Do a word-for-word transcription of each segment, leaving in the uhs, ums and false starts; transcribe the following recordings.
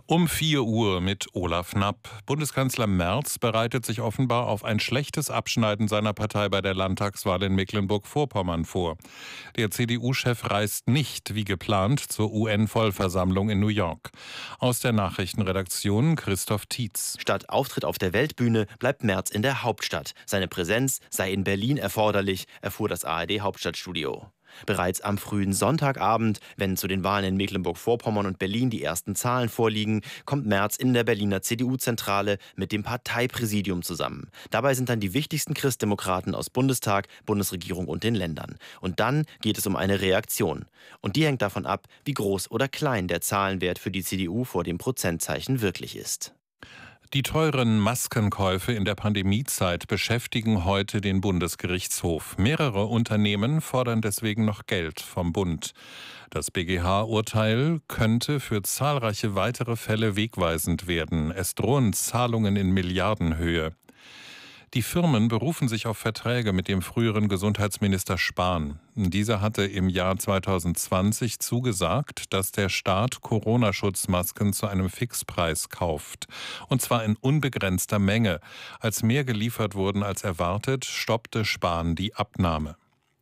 Um vier Uhr mit Olaf Knapp. Bundeskanzler Merz bereitet sich offenbar auf ein schlechtes Abschneiden seiner Partei bei der Landtagswahl in Mecklenburg-Vorpommern vor. Der C D U-Chef reist nicht, wie geplant, zur U N-Vollversammlung in New York. Aus der Nachrichtenredaktion Christoph Tietz. Statt Auftritt auf der Weltbühne bleibt Merz in der Hauptstadt. Seine Präsenz sei in Berlin erforderlich, erfuhr das A R D-Hauptstadtstudio. Bereits am frühen Sonntagabend, wenn zu den Wahlen in Mecklenburg-Vorpommern und Berlin die ersten Zahlen vorliegen, kommt Merz in der Berliner C D U-Zentrale mit dem Parteipräsidium zusammen. Dabei sind dann die wichtigsten Christdemokraten aus Bundestag, Bundesregierung und den Ländern. Und dann geht es um eine Reaktion. Und die hängt davon ab, wie groß oder klein der Zahlenwert für die C D U vor dem Prozentzeichen wirklich ist. Die teuren Maskenkäufe in der Pandemiezeit beschäftigen heute den Bundesgerichtshof. Mehrere Unternehmen fordern deswegen noch Geld vom Bund. Das B G H-Urteil könnte für zahlreiche weitere Fälle wegweisend werden. Es drohen Zahlungen in Milliardenhöhe. Die Firmen berufen sich auf Verträge mit dem früheren Gesundheitsminister Spahn. Dieser hatte im Jahr zweitausendzwanzig zugesagt, dass der Staat Corona-Schutzmasken zu einem Fixpreis kauft. Und zwar in unbegrenzter Menge. Als mehr geliefert wurden als erwartet, stoppte Spahn die Abnahme.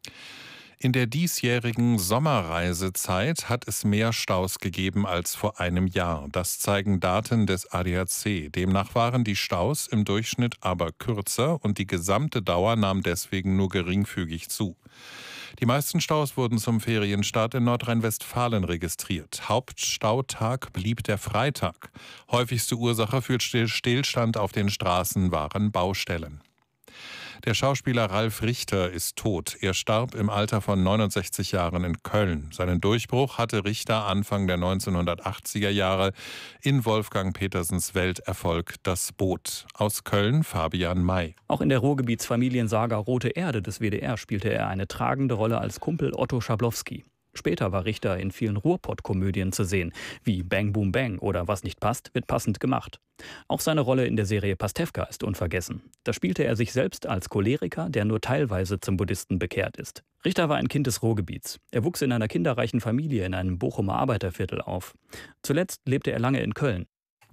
In der diesjährigen Sommerreisezeit hat es mehr Staus gegeben als vor einem Jahr. Das zeigen Daten des A D A C. Demnach waren die Staus im Durchschnitt aber kürzer und die gesamte Dauer nahm deswegen nur geringfügig zu. Die meisten Staus wurden zum Ferienstart in Nordrhein-Westfalen registriert. Hauptstautag blieb der Freitag. Häufigste Ursache für Stillstand auf den Straßen waren Baustellen. Der Schauspieler Ralf Richter ist tot. Er starb im Alter von neunundsechzig Jahren in Köln. Seinen Durchbruch hatte Richter Anfang der neunzehnhundertachtziger Jahre in Wolfgang Petersens Welterfolg Das Boot. Aus Köln Fabian May. Auch in der Ruhrgebietsfamiliensaga Rote Erde des W D R spielte er eine tragende Rolle als Kumpel Otto Schablowski. Später war Richter in vielen Ruhrpott-Komödien zu sehen, wie Bang Boom Bang oder Was nicht passt, wird passend gemacht. Auch seine Rolle in der Serie Pastewka ist unvergessen. Da spielte er sich selbst als Choleriker, der nur teilweise zum Buddhisten bekehrt ist. Richter war ein Kind des Ruhrgebiets. Er wuchs in einer kinderreichen Familie in einem Bochumer Arbeiterviertel auf. Zuletzt lebte er lange in Köln.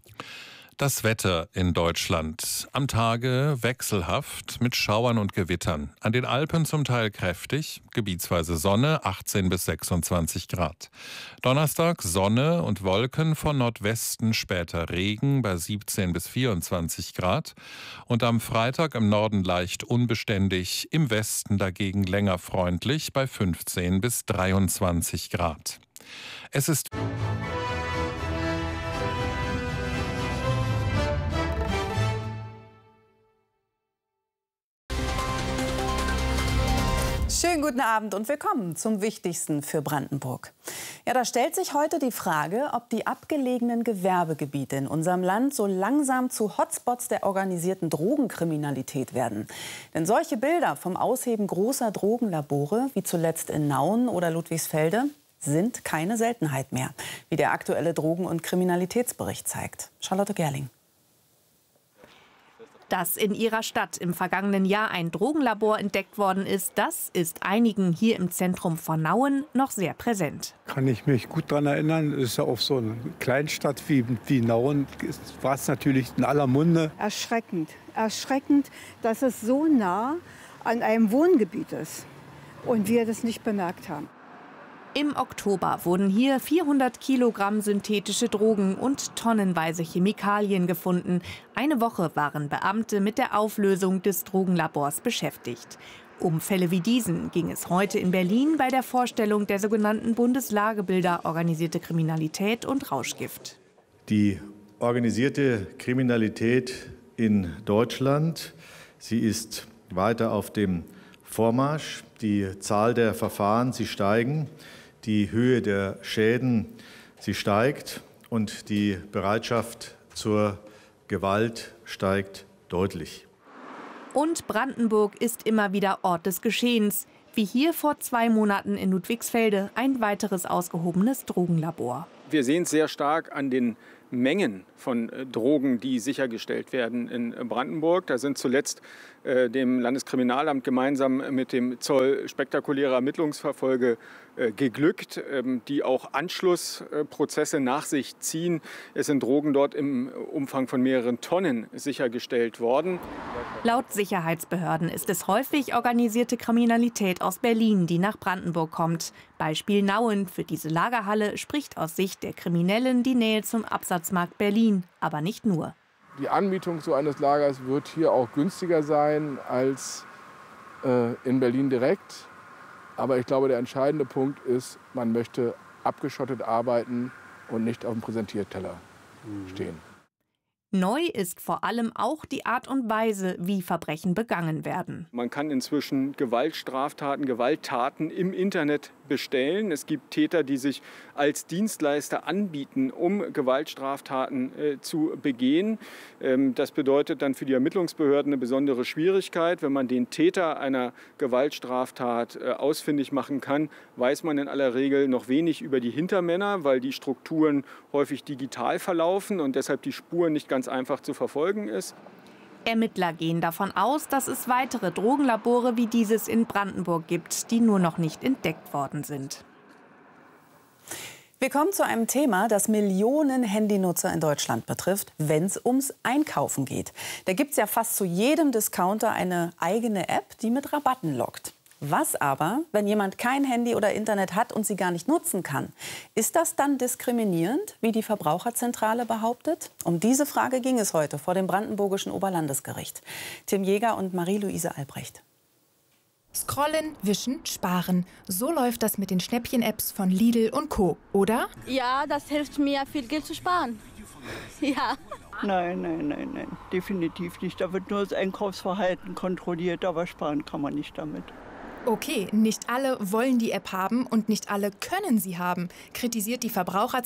Das Wetter in Deutschland. Am Tage wechselhaft mit Schauern und Gewittern. An den Alpen zum Teil kräftig, gebietsweise Sonne, achtzehn bis sechsundzwanzig Grad. Donnerstag Sonne und Wolken, von Nordwesten später Regen bei siebzehn bis vierundzwanzig Grad. Und am Freitag im Norden leicht unbeständig, im Westen dagegen länger freundlich bei fünfzehn bis dreiundzwanzig Grad. Es ist Schönen guten Abend und willkommen zum Wichtigsten für Brandenburg. Ja, da stellt sich heute die Frage, ob die abgelegenen Gewerbegebiete in unserem Land so langsam zu Hotspots der organisierten Drogenkriminalität werden. Denn solche Bilder vom Ausheben großer Drogenlabore, wie zuletzt in Nauen oder Ludwigsfelde, sind keine Seltenheit mehr, wie der aktuelle Drogen- und Kriminalitätsbericht zeigt. Charlotte Gerling. Dass in ihrer Stadt im vergangenen Jahr ein Drogenlabor entdeckt worden ist, das ist einigen hier im Zentrum von Nauen noch sehr präsent. Kann ich mich gut daran erinnern, ist ja auf so eine Kleinstadt wie, wie Nauen, war es natürlich in aller Munde. Erschreckend, erschreckend, dass es so nah an einem Wohngebiet ist und wir das nicht bemerkt haben. Im Oktober wurden hier vierhundert Kilogramm synthetische Drogen und tonnenweise Chemikalien gefunden. Eine Woche waren Beamte mit der Auflösung des Drogenlabors beschäftigt. Um Fälle wie diesen ging es heute in Berlin bei der Vorstellung der sogenannten Bundeslagebilder Organisierte Kriminalität und Rauschgift. Die organisierte Kriminalität in Deutschland, sie ist weiter auf dem Vormarsch. Die Zahl der Verfahren, sie steigen. Die Höhe der Schäden, sie steigt und die Bereitschaft zur Gewalt steigt deutlich. Und Brandenburg ist immer wieder Ort des Geschehens, wie hier vor zwei Monaten in Ludwigsfelde ein weiteres ausgehobenes Drogenlabor. Wir sehen es sehr stark an den Mengen von Drogen, die sichergestellt werden in Brandenburg. Da sind zuletzt äh, dem Landeskriminalamt gemeinsam mit dem Zoll spektakuläre Ermittlungsverfolge äh, geglückt, ähm, die auch Anschlussprozesse nach sich ziehen. Es sind Drogen dort im Umfang von mehreren Tonnen sichergestellt worden. Laut Sicherheitsbehörden ist es häufig organisierte Kriminalität aus Berlin, die nach Brandenburg kommt. Beispiel Nauen. Für diese Lagerhalle spricht aus Sicht der Kriminellen die Nähe zum Absatzmarkt Berlin. Aber nicht nur. Die Anmietung so eines Lagers wird hier auch günstiger sein als äh, in Berlin direkt. Aber ich glaube, der entscheidende Punkt ist, man möchte abgeschottet arbeiten und nicht auf dem Präsentierteller mhm. stehen. Neu ist vor allem auch die Art und Weise, wie Verbrechen begangen werden. Man kann inzwischen Gewaltstraftaten, Gewalttaten im Internet bestellen. Es gibt Täter, die sich als Dienstleister anbieten, um Gewaltstraftaten äh, zu begehen. Ähm, das bedeutet dann für die Ermittlungsbehörden eine besondere Schwierigkeit. Wenn man den Täter einer Gewaltstraftat äh, ausfindig machen kann, weiß man in aller Regel noch wenig über die Hintermänner, weil die Strukturen häufig digital verlaufen und deshalb die Spur nicht ganz einfach zu verfolgen ist. Ermittler gehen davon aus, dass es weitere Drogenlabore wie dieses in Brandenburg gibt, die nur noch nicht entdeckt worden sind. Wir kommen zu einem Thema, das Millionen Handynutzer in Deutschland betrifft, wenn es ums Einkaufen geht. Da gibt es ja fast zu jedem Discounter eine eigene App, die mit Rabatten lockt. Was aber, wenn jemand kein Handy oder Internet hat und sie gar nicht nutzen kann? Ist das dann diskriminierend, wie die Verbraucherzentrale behauptet? Um diese Frage ging es heute vor dem Brandenburgischen Oberlandesgericht. Tim Jäger und Marie-Luise Albrecht. Scrollen, wischen, sparen. So läuft das mit den Schnäppchen-Apps von Lidl und Co., oder? Ja, das hilft mir, viel Geld zu sparen. Ja. Nein, nein, nein, nein, definitiv nicht. Da wird nur das Einkaufsverhalten kontrolliert, aber sparen kann man nicht damit. Okay, nicht alle wollen die App haben und nicht alle können sie haben, kritisiert die Verbraucherzentrale